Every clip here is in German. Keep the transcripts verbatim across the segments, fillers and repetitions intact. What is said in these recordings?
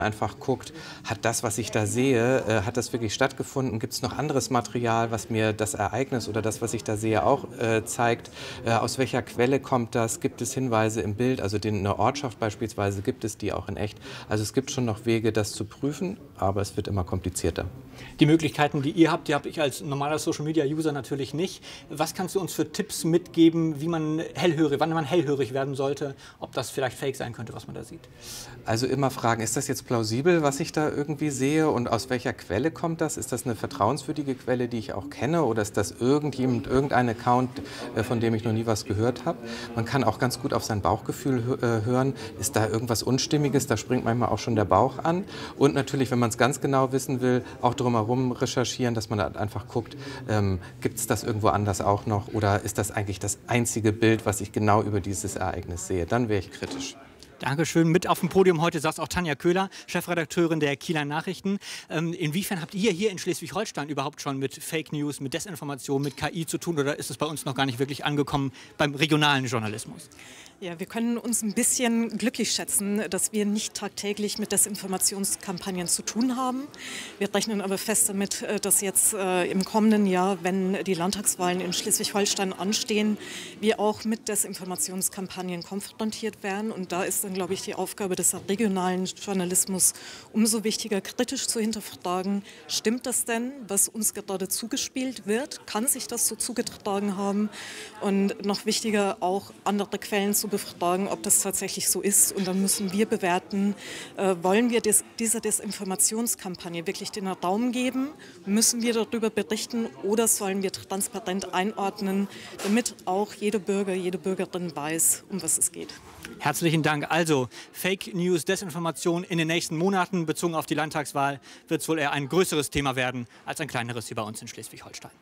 Einfach guckt, hat das, was ich da sehe, äh, hat das wirklich stattgefunden? Gibt es noch anderes Material, was mir das Ereignis oder das, was ich da sehe, auch äh, zeigt? Äh, aus welcher Quelle kommt das? Gibt es Hinweise im Bild? Also den, eine Ortschaft beispielsweise, gibt es die auch in echt? Also es gibt schon noch Wege, das zu prüfen, aber es wird immer komplizierter. Die Möglichkeiten, die ihr habt, die habe ich als normaler Social-Media-User natürlich nicht. Was kannst du uns für Tipps mitgeben, wie man hellhörig, wann man hellhörig werden sollte, ob das vielleicht Fake sein könnte, was man da sieht? Also immer fragen, ist das jetzt plausibel, was ich da irgendwie sehe, und aus welcher Quelle kommt das? Ist das eine vertrauenswürdige Quelle, die ich auch kenne, oder ist das irgendjemand, irgendein Account, von dem ich noch nie was gehört habe? Man kann auch ganz gut auf sein Bauchgefühl hören. Ist da irgendwas Unstimmiges? Da springt manchmal auch schon der Bauch an. Und natürlich, wenn man es ganz genau wissen will, auch drumherum recherchieren, dass man da einfach guckt, ähm, gibt es das irgendwo anders auch noch, oder ist das eigentlich das einzige Bild, was ich genau über dieses Ereignis sehe? Dann wäre ich kritisch. Dankeschön. Mit auf dem Podium heute saß auch Tanja Köhler, Chefredakteurin der Kieler Nachrichten. Ähm, inwiefern habt ihr hier in Schleswig-Holstein überhaupt schon mit Fake News, mit Desinformation, mit K I zu tun, oder ist es bei uns noch gar nicht wirklich angekommen beim regionalen Journalismus? Ja, wir können uns ein bisschen glücklich schätzen, dass wir nicht tagtäglich mit Desinformationskampagnen zu tun haben. Wir rechnen aber fest damit, dass jetzt äh, im kommenden Jahr, wenn die Landtagswahlen in Schleswig-Holstein anstehen, wir auch mit Desinformationskampagnen konfrontiert werden. Und da ist dann, glaube ich, die Aufgabe des regionalen Journalismus umso wichtiger, kritisch zu hinterfragen, stimmt das denn, was uns gerade zugespielt wird? Kann sich das so zugetragen haben? Und noch wichtiger, auch andere Quellen zu befragen, ob das tatsächlich so ist. Und dann müssen wir bewerten, äh, wollen wir des, dieser Desinformationskampagne wirklich den Raum geben? Müssen wir darüber berichten oder sollen wir transparent einordnen, damit auch jeder Bürger, jede Bürgerin weiß, um was es geht? Herzlichen Dank. Also Fake News, Desinformation in den nächsten Monaten bezogen auf die Landtagswahl wird es wohl eher ein größeres Thema werden als ein kleineres hier bei uns in Schleswig-Holstein.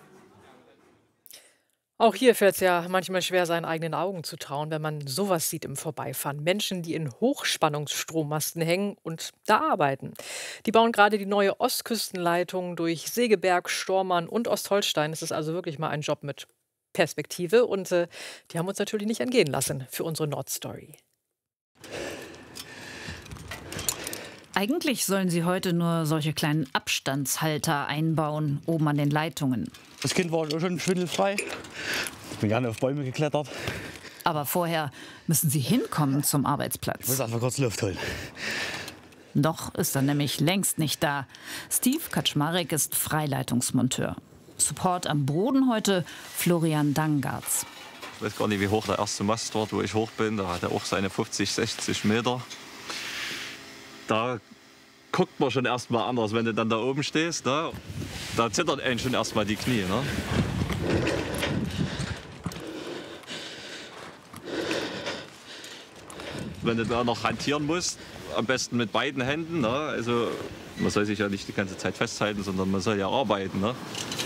Auch hier fällt es ja manchmal schwer, seinen eigenen Augen zu trauen, wenn man sowas sieht im Vorbeifahren. Menschen, die in Hochspannungsstrommasten hängen und da arbeiten. Die bauen gerade die neue Ostküstenleitung durch Segeberg, Stormarn und Ostholstein. Es ist also wirklich mal ein Job mit Perspektive. Und äh, die haben uns natürlich nicht entgehen lassen für unsere Nordstory. Eigentlich sollen sie heute nur solche kleinen Abstandshalter einbauen, oben an den Leitungen. Das Kind war schon schwindelfrei. Ich bin gerne auf Bäume geklettert. Aber vorher müssen sie hinkommen zum Arbeitsplatz. Ich muss einfach kurz Luft holen. Noch ist er nämlich längst nicht da. Steve Kaczmarek ist Freileitungsmonteur. Support am Boden heute Florian Dangartz. Ich weiß gar nicht, wie hoch der erste Mast war, wo ich hoch bin. Da hat er auch seine fünfzig, sechzig Meter. Da guckt man schon erst mal anders, wenn du dann da oben stehst. Ne? Da zittert einen schon erst mal die Knie. Ne? Wenn du da noch hantieren musst, am besten mit beiden Händen. Ne? Also man soll sich ja nicht die ganze Zeit festhalten, sondern man soll ja arbeiten. Ne?